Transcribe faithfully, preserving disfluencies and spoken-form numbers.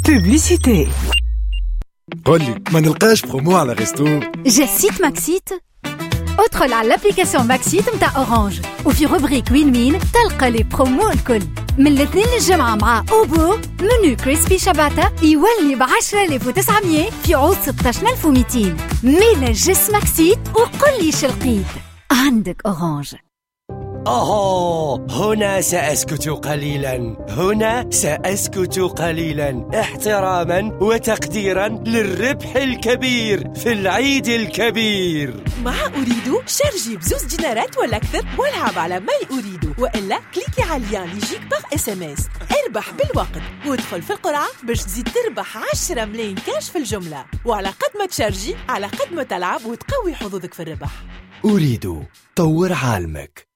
بوبليسيتي. قولي ما نلقاش برومو على غيستو. جا سيت ماكسيت. ادخل على الابليكاسيون ماكسيت متاع اورانج وفي روبريك وين وين تلقى لي برومو الكل. من الاثنين للجمعة مع اوبو منو كريسبي شباتا يولي بعشرة آلاف وتسعمية في عوض ستة ألف ومئتين. ميلا جس ماكسيت وقل لي شلقيت عندك اورانج. أوه، هنا سأسكت قليلا هنا سأسكت قليلا احتراما وتقديرا للربح الكبير في العيد الكبير. مع أريدو شارجي بزوز دينارات ولا أكثر والعب على ماي أريدو، وإلا كليكي على اللين اللي يجيك باغ اس ام اس. اربح بالوقت وادخل في القرعة باش تزيد تربح عشرة ملايين كاش في الجملة، وعلى قد ما تشارجي على قد ما تلعب وتقوي حظوظك في الربح. أريدو طور عالمك.